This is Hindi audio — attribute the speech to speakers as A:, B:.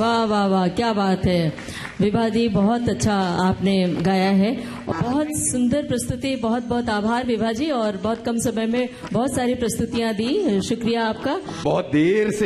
A: वाह वाह वाह, क्या बात है विभा जी, बहुत अच्छा आपने गाया है और बहुत सुंदर प्रस्तुति। बहुत बहुत आभार विभा जी, और बहुत कम समय में बहुत सारी प्रस्तुतियां दी, शुक्रिया आपका।
B: बहुत देर से